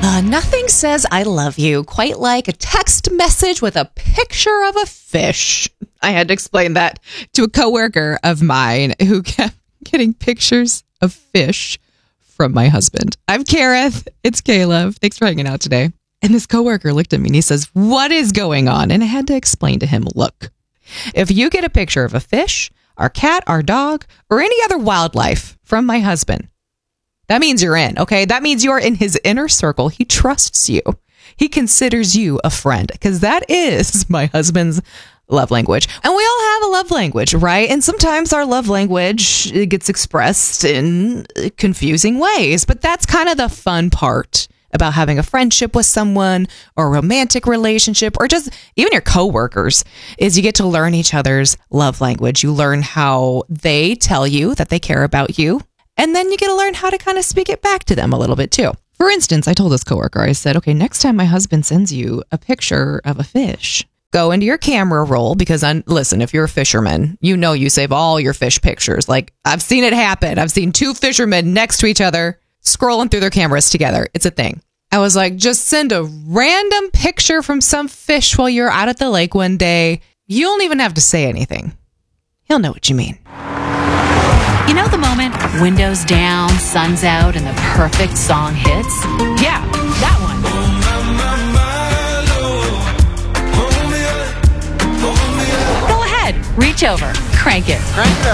Nothing says I love you quite like a text message with a picture of a fish. I had to explain that to a coworker of mine who kept getting pictures of fish from my husband. I'm Kareth. It's Caleb. Thanks for hanging out today. And this coworker looked at me and he says, "What is going on?" And I had to explain to him, look, if you get a picture of a fish, our cat, our dog, or any other wildlife from my husband, that means you're in, okay? That means you're in his inner circle. He trusts you. He considers you a friend because that is my husband's love language. And we all have a love language, right? And sometimes our love language gets expressed in confusing ways, but that's kind of the fun part about having a friendship with someone or a romantic relationship or just even your coworkers is you get to learn each other's love language. You learn how they tell you that they care about you. And then you get to learn how to kind of speak it back to them a little bit too. For instance, I told this coworker, I said, okay, next time my husband sends you a picture of a fish, go into your camera roll because, listen, if you're a fisherman, you know you save all your fish pictures. Like, I've seen it happen. I've seen two fishermen next to each other scrolling through their cameras together. It's a thing. I was like, just send a random picture from some fish while you're out at the lake one day. You don't even have to say anything. He'll know what you mean. You know the moment, windows down, sun's out, and the perfect song hits? Yeah, that one. Go ahead, reach over, crank it. Crank that.